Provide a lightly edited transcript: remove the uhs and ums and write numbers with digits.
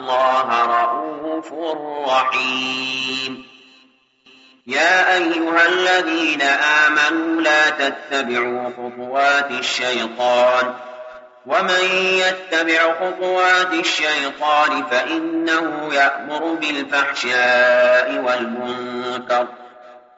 الله رؤوف رحيم. يا أيها الذين آمنوا لا تتبعوا خطوات الشيطان ومن يتبع خطوات الشيطان فإنه يأمر بالفحشاء والمنكر